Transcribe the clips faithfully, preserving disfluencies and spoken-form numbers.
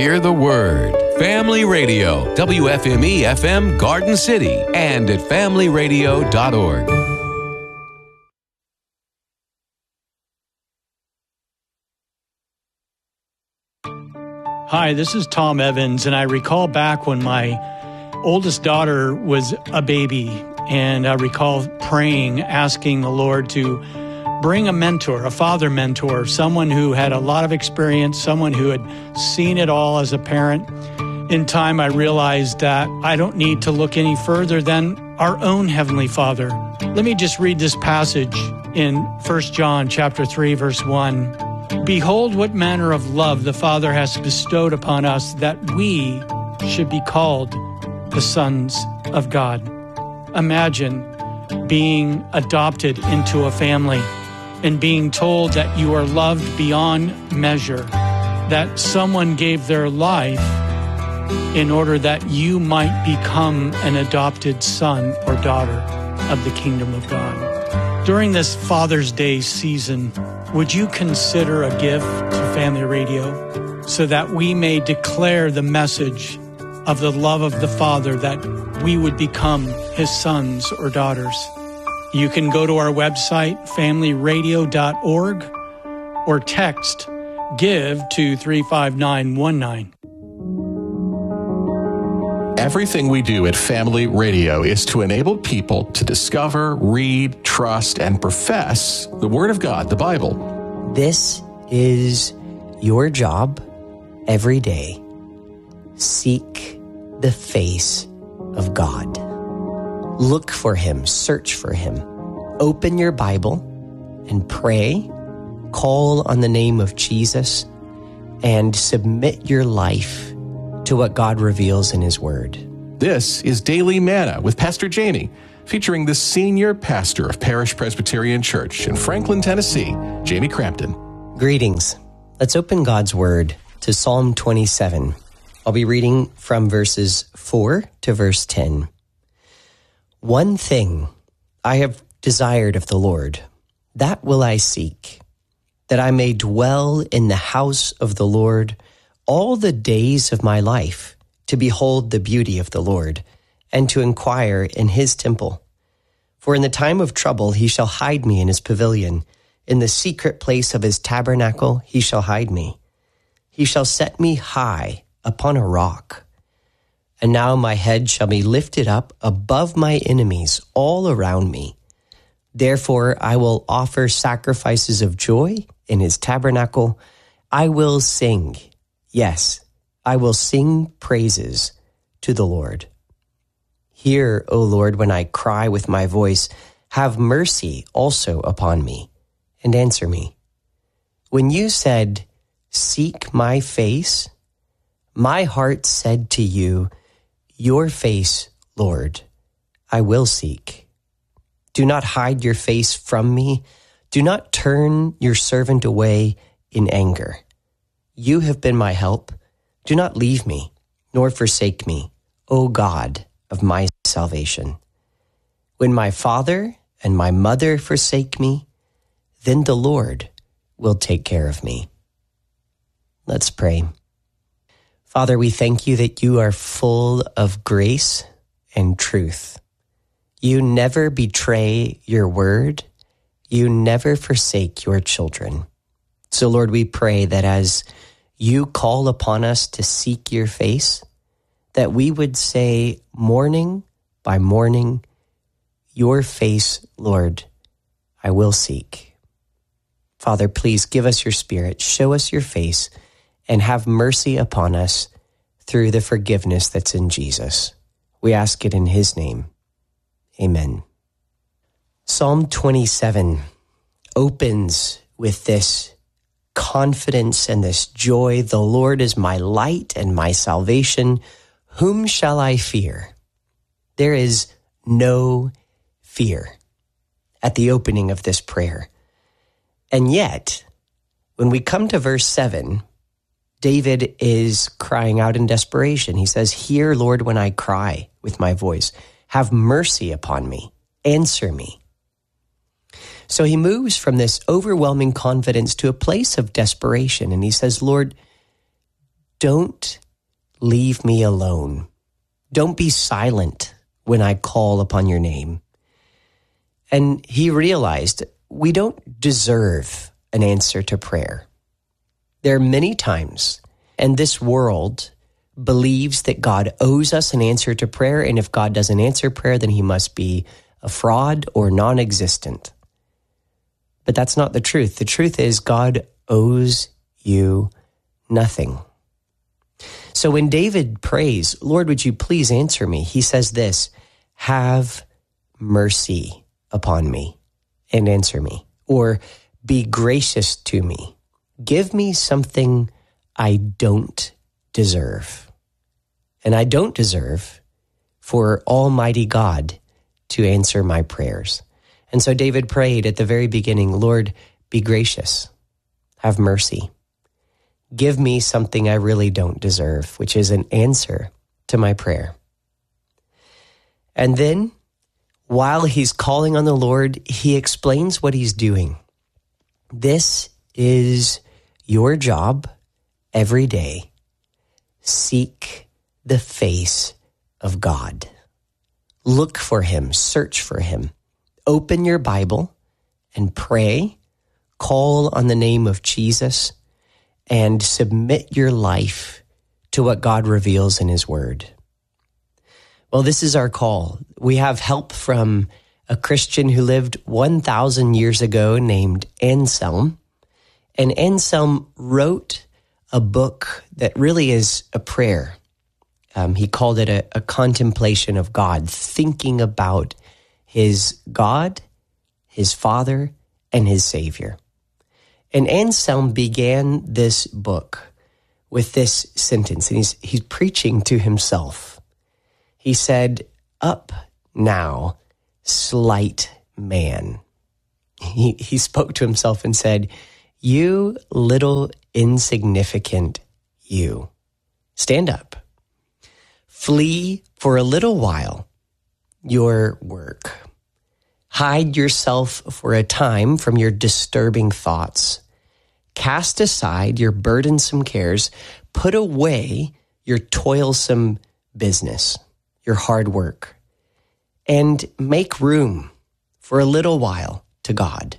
hear the word. Family Radio, W F M E F M Garden City, and at family radio dot org. Hi, this is Tom Evans, and I recall back when my oldest daughter was a baby, and I recall praying, asking the Lord to bring a mentor, a father mentor, someone who had a lot of experience, someone who had seen it all as a parent. In time, I realized that I don't need to look any further than our own Heavenly Father. Let me just read this passage in First John chapter three, verse one. Behold, what manner of love the Father has bestowed upon us, that we should be called the sons of God. Imagine being adopted into a family and being told that you are loved beyond measure, that someone gave their life in order that you might become an adopted son or daughter of the kingdom of God. During this Father's Day season, would you consider a gift to Family Radio so that we may declare the message of the love of the Father, that we would become His sons or daughters? You can go to our website, family radio dot org, or text GIVE to three five nine one nine. Everything we do at Family Radio is to enable people to discover, read, trust, and profess the Word of God, the Bible. This is your job every day. Seek the face of God. Look for Him, search for Him. Open your Bible and pray, call on the name of Jesus, and submit your life to what God reveals in His Word. This is Daily Manna with Pastor Jamie, featuring the senior pastor of Parish Presbyterian Church in Franklin, Tennessee, Jamie Crampton. Greetings. Let's open God's Word to Psalm twenty-seven. I'll be reading from verses four to verse ten. One thing I have desired of the Lord, that will I seek, that I may dwell in the house of the Lord all the days of my life, to behold the beauty of the Lord, and to inquire in His temple. For in the time of trouble He shall hide me in His pavilion. In the secret place of His tabernacle He shall hide me. He shall set me high upon a rock. And now my head shall be lifted up above my enemies all around me. Therefore I will offer sacrifices of joy in His tabernacle. I will sing, yes, I will sing praises to the Lord. Hear, O Lord, when I cry with my voice. Have mercy also upon me, and answer me. When you said, seek my face, my heart said to you, your face, Lord, I will seek. Do not hide your face from me. Do not turn your servant away in anger. You have been my help. Do not leave me, nor forsake me, O God of my salvation. When my father and my mother forsake me, then the Lord will take care of me. Let's pray. Father, we thank you that you are full of grace and truth. You never betray your word. You never forsake your children. So, Lord, we pray that as you call upon us to seek your face, that we would say morning by morning, your face, Lord, I will seek. Father, please give us your Spirit, show us your face, and have mercy upon us through the forgiveness that's in Jesus. We ask it in His name. Amen. Psalm twenty-seven opens with this confidence and this joy. The Lord is my light and my salvation. Whom shall I fear? There is no fear at the opening of this prayer. And yet, when we come to verse seven, David is crying out in desperation. He says, hear, Lord, when I cry with my voice. Have mercy upon me. Answer me. So he moves from this overwhelming confidence to a place of desperation. And he says, Lord, don't leave me alone. Don't be silent when I call upon your name. And he realized we don't deserve an answer to prayer. There are many times, and this world believes that God owes us an answer to prayer, and if God doesn't answer prayer, then he must be a fraud or non-existent. But that's not the truth. The truth is God owes you nothing. So when David prays, Lord, would you please answer me? He says this, have mercy upon me and answer me, or be gracious to me. Give me something I don't deserve. And I don't deserve for Almighty God to answer my prayers. And so David prayed at the very beginning, Lord, be gracious, have mercy. Give me something I really don't deserve, which is an answer to my prayer. And then, while he's calling on the Lord, he explains what he's doing. This is your job every day. Seek the face of God. Look for him, search for him. Open your Bible and pray. Call on the name of Jesus and submit your life to what God reveals in his word. Well, this is our call. We have help from a Christian who lived one thousand years ago named Anselm. And Anselm wrote a book that really is a prayer. Um, he called it a, a contemplation of God, thinking about his God, his Father, and his Savior. And Anselm began this book with this sentence, and he's, he's preaching to himself. He said, up now, slight man. He, he spoke to himself and said, you little insignificant you, stand up. Flee for a little while your work. Hide yourself for a time from your disturbing thoughts. Cast aside your burdensome cares. Put away your toilsome business, your hard work, and make room for a little while to God.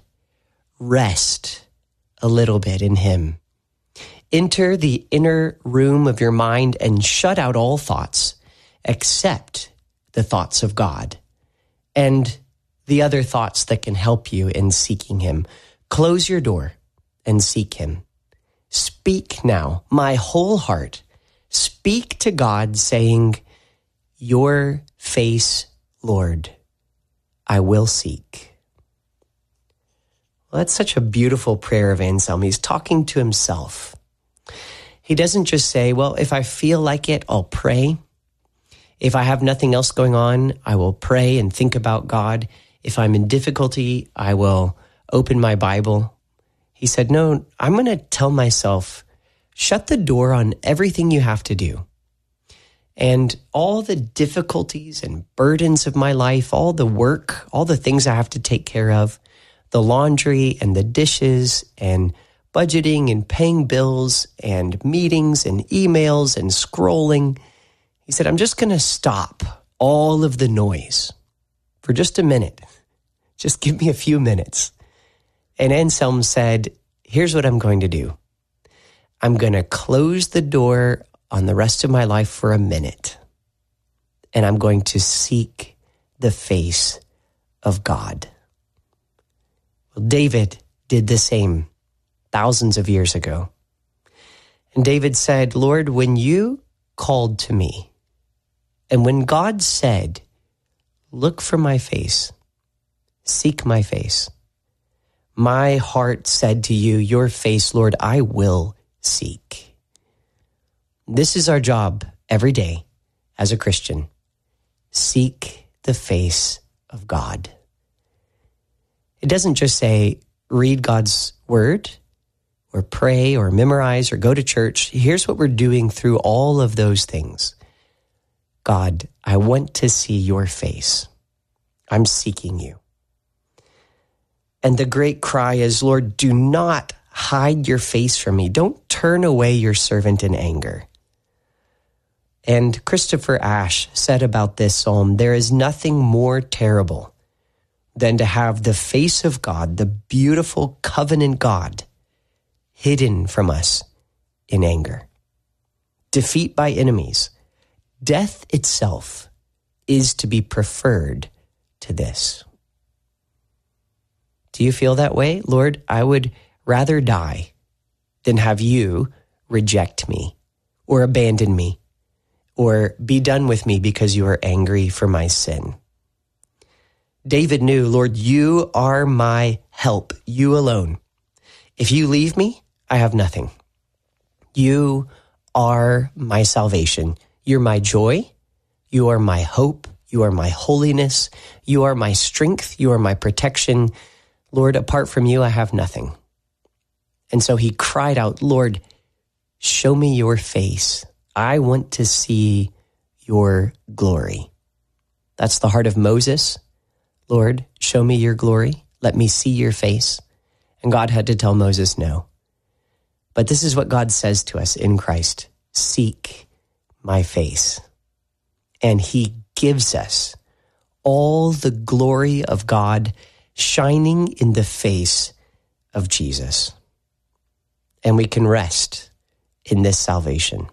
Rest a little bit in him. Enter the inner room of your mind and shut out all thoughts except the thoughts of God and the other thoughts that can help you in seeking him. Close your door and seek him. Speak now, my whole heart. Speak to God, saying, your face, Lord, I will seek. Well, that's such a beautiful prayer of Anselm. He's talking to himself. He doesn't just say, well, if I feel like it, I'll pray. If I have nothing else going on, I will pray and think about God. If I'm in difficulty, I will open my Bible. He said, no, I'm going to tell myself, shut the door on everything you have to do. And all the difficulties and burdens of my life, all the work, all the things I have to take care of, the laundry and the dishes and budgeting and paying bills and meetings and emails and scrolling. He said, I'm just going to stop all of the noise for just a minute. Just give me a few minutes. And Anselm said, here's what I'm going to do. I'm going to close the door on the rest of my life for a minute. And I'm going to seek the face of God. Well, David did the same thousands of years ago. And David said, Lord, when you called to me, and when God said, look for my face, seek my face, my heart said to you, your face, Lord, I will seek. This is our job every day as a Christian. Seek the face of God. It doesn't just say, read God's word, or pray, or memorize, or go to church. Here's what we're doing through all of those things. God, I want to see your face. I'm seeking you. And the great cry is, Lord, do not hide your face from me. Don't turn away your servant in anger. And Christopher Ash said about this psalm, there is nothing more terrible than to have the face of God, the beautiful covenant God, hidden from us in anger. Defeat by enemies, death itself is to be preferred to this. Do you feel that way? Lord, I would rather die than have you reject me or abandon me or be done with me because you are angry for my sin. David knew, Lord, you are my help, you alone. If you leave me, I have nothing. You are my salvation. You're my joy. You are my hope. You are my holiness. You are my strength. You are my protection. Lord, apart from you, I have nothing. And so he cried out, Lord, show me your face. I want to see your glory. That's the heart of Moses. Lord, show me your glory. Let me see your face. And God had to tell Moses no. But this is what God says to us in Christ. Seek my face. And he gives us all the glory of God shining in the face of Jesus. And we can rest in this salvation.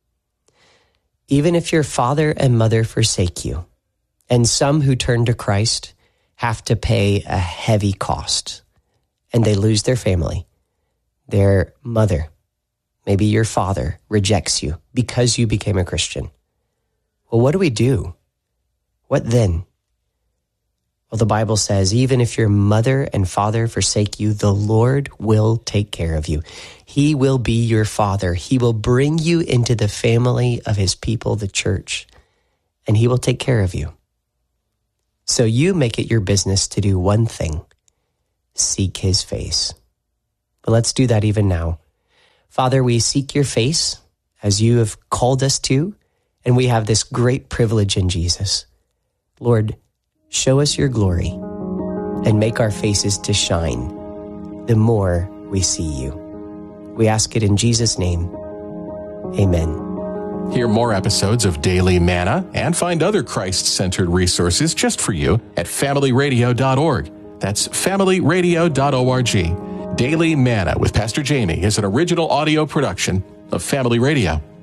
Even if your father and mother forsake you, and some who turn to Christ have to pay a heavy cost, and they lose their family, their mother, maybe your father, rejects you because you became a Christian. Well, what do we do? What then? Well, the Bible says, even if your mother and father forsake you, the Lord will take care of you. He will be your father. He will bring you into the family of his people, the church, and he will take care of you. So you make it your business to do one thing: seek his face. But let's do that even now. Father, we seek your face as you have called us to, and we have this great privilege in Jesus. Lord, show us your glory and make our faces to shine the more we see you. We ask it in Jesus' name. Amen. Hear more episodes of Daily Manna and find other Christ-centered resources just for you at family radio dot org. That's family radio dot org. Daily Manna with Pastor Jamie is an original audio production of Family Radio.